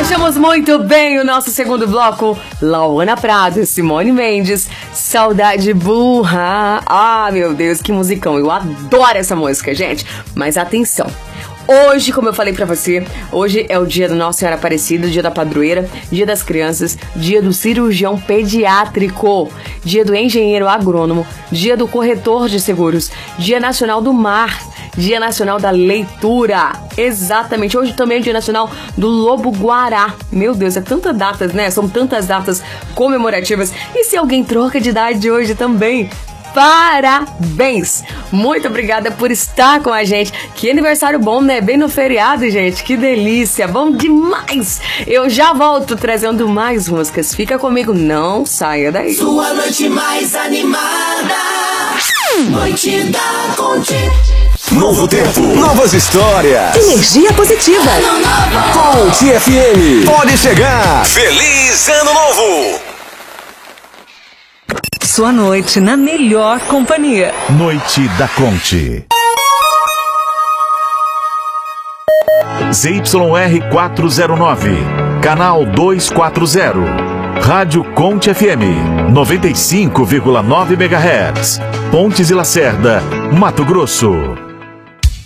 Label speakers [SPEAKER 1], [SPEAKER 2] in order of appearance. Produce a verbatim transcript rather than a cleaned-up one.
[SPEAKER 1] Fechamos muito bem o nosso segundo bloco. Lauana Prado, Simone Mendes, Saudade Burra. Ah, meu Deus, que musicão. Eu adoro essa música, gente. Mas atenção. Hoje, como eu falei pra você, hoje é o dia da Nossa Senhora Aparecida, dia da padroeira, dia das crianças, dia do cirurgião pediátrico, dia do engenheiro agrônomo, dia do corretor de seguros, dia nacional do mar, dia nacional da leitura. Exatamente, hoje também é dia nacional do lobo-guará. Meu Deus, é tantas datas, né? São tantas datas comemorativas. E se alguém troca de idade hoje também, parabéns! Muito obrigada por estar com a gente. Que aniversário bom, né? Bem no feriado, gente. Que delícia! Bom demais! Eu já volto trazendo mais músicas. Fica comigo, não saia daí.
[SPEAKER 2] Sua noite mais animada. Noite da Conte.
[SPEAKER 3] Novo tempo, novas histórias.
[SPEAKER 4] Energia positiva.
[SPEAKER 2] Ano novo.
[SPEAKER 3] Conte F M. Pode chegar. Feliz Ano Novo.
[SPEAKER 4] Sua noite na melhor companhia.
[SPEAKER 5] Noite da Conte. Z Y R quatrocentos e nove, canal duzentos e quarenta. Rádio Conte F M, noventa e cinco vírgula nove megahertz. Pontes e Lacerda, Mato Grosso.